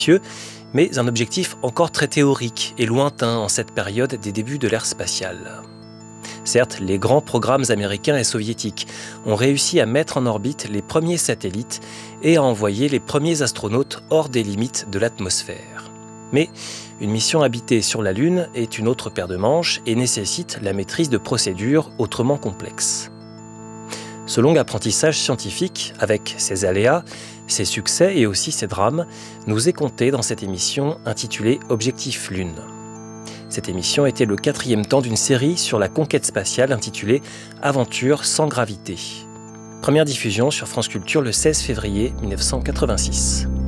mais un objectif encore très théorique et lointain en cette période des débuts de l'ère spatiale. Certes, les grands programmes américains et soviétiques ont réussi à mettre en orbite les premiers satellites et à envoyer les premiers astronautes hors des limites de l'atmosphère. Mais une mission habitée sur la Lune est une autre paire de manches et nécessite la maîtrise de procédures autrement complexes. Ce long apprentissage scientifique, avec ses aléas, ses succès et aussi ses drames, nous est conté dans cette émission intitulée Objectif Lune. Cette émission était le 4e temps d'une série sur la conquête spatiale intitulée Aventure sans gravité. Première diffusion sur France Culture le 16 février 1986.